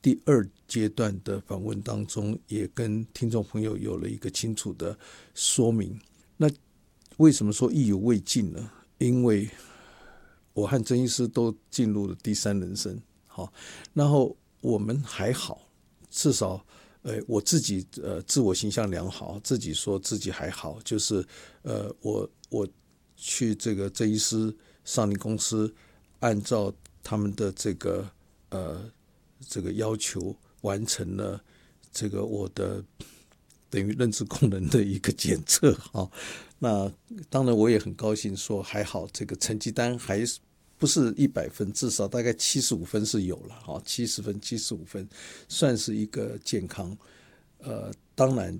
第二阶段的访问当中，也跟听众朋友有了一个清楚的说明。那为什么说意犹未尽呢？因为我和曾医师都进入了第三人生，好，然后我们还好，至少我自己自我形象良好，自己说自己还好，就是我去这个曾医师上林公司，按照他们的这个要求完成了这个我的等于认知功能的一个检测哈。那当然我也很高兴说还好这个成绩单还不是100分，至少大概75分是有了哈，70分75分算是一个健康。当然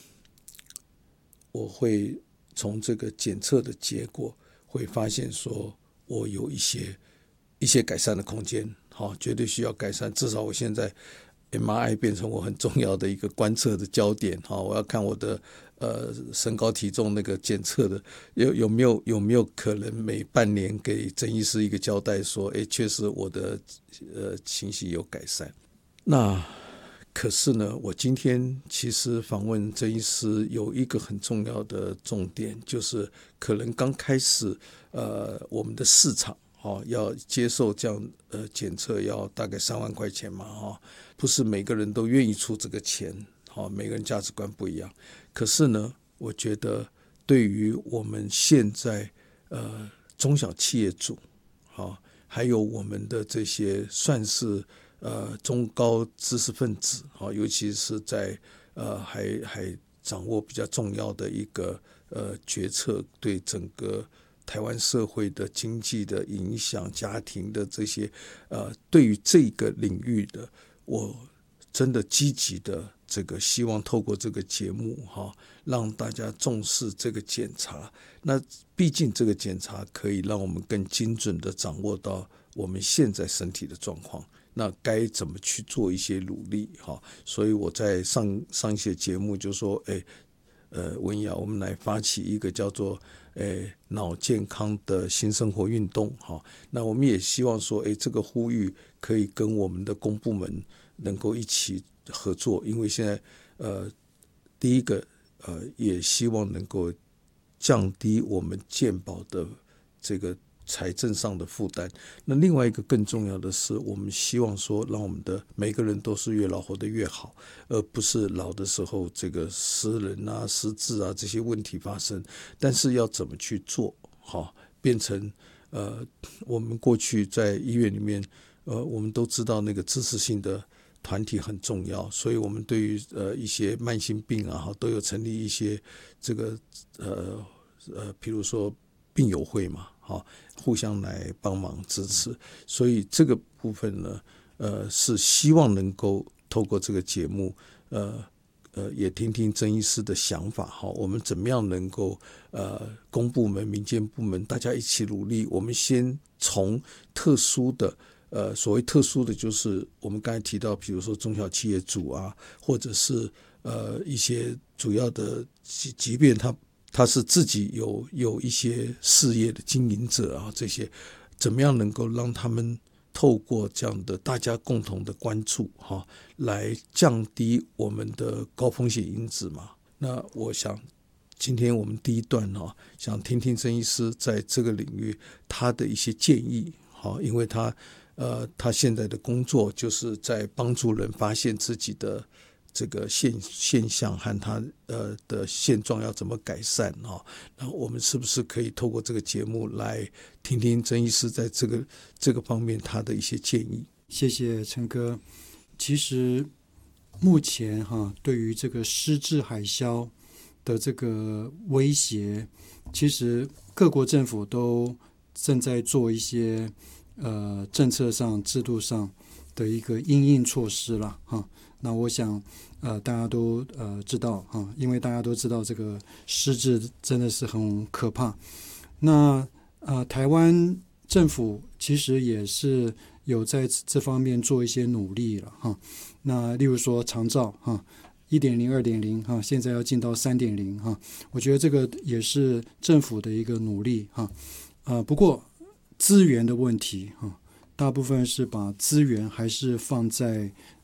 我会从这个检测的结果会发现说我有一些改善的空间，好，绝对需要改善。至少我现在 MRI 变成我很重要的一个观测的焦点，好，我要看我的身高体重那个检测的有没有可能每半年给曾医师一个交代说，确实我的情形有改善。那可是呢，我今天其实访问曾医师有一个很重要的重点，就是可能刚开始我们的市场要接受这样检测要大概3万块钱嘛，不是每个人都愿意出这个钱，每个人价值观不一样。可是呢，我觉得对于我们现在中小企业主，还有我们的这些算是中高知识分子，尤其是在还掌握比较重要的一个决策，对整个台湾社会的经济的影响，家庭的这些对于这个领域的，我真的积极的这个希望透过这个节目让大家重视这个检查。那毕竟这个检查可以让我们更精准的掌握到我们现在身体的状况，那该怎么去做一些努力所以我在上一些节目就说文雅，我们来发起一个叫做脑健康的新生活运动那我们也希望说这个呼吁可以跟我们的公部门能够一起合作，因为现在第一个也希望能够降低我们健保的这个财政上的负担。那另外一个更重要的是，我们希望说让我们的每个人都是越老活得越好，而不是老的时候这个失能啊失智啊这些问题发生。但是要怎么去做变成我们过去在医院里面我们都知道那个支持性的团体很重要，所以我们对于一些慢性病都有成立一些这个比如说病友会嘛互相来帮忙支持。所以这个部分呢是希望能够透过这个节目也听听曾医师的想法我们怎么样能够公部门民间部门大家一起努力。我们先从特殊的所谓特殊的就是我们刚才提到比如说中小企业主或者是一些主要的即便他是自己有一些事业的经营者这些怎么样能够让他们透过这样的大家共同的关注来降低我们的高风险因子嘛。那我想今天我们第一段想听听曾医师在这个领域他的一些建议因为他现在的工作就是在帮助人发现自己的这个现象和他的现状要怎么改善那我们是不是可以透过这个节目来听听曾医师在这个方面他的一些建议？ 谢谢陈哥。其实目前对于这个失智海啸的这个威胁，其实各国政府都正在做一些政策上制度上的一个因应措施了那我想大家都知道因为大家都知道这个失智真的是很可怕。那台湾政府其实也是有在这方面做一些努力了那例如说长照1.0 2.0 现在要进到 3.0 我觉得这个也是政府的一个努力不过资源的问题大部分是把资源还是放在